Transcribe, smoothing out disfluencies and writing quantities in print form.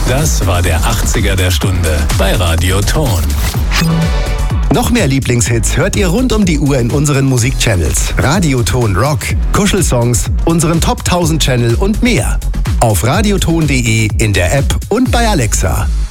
Das war der 80er der Stunde bei Radio Ton. Noch mehr Lieblingshits hört ihr rund um die Uhr in unseren Musikchannels. Radioton Rock, Kuschelsongs, unseren Top 1000 Channel und mehr. Auf radioton.de, in der App und bei Alexa.